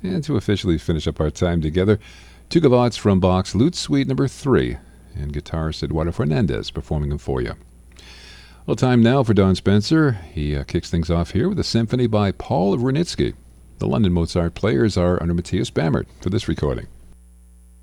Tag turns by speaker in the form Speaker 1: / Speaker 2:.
Speaker 1: And to officially finish up our time together, two gavottes from Bach's Lute Suite No. 3, and guitarist Eduardo Fernandez performing them for you. Well, time now for Don Spencer. He kicks things off here with a symphony by Paul Wranitzky. The London Mozart Players are under Matthias Bamert for this recording.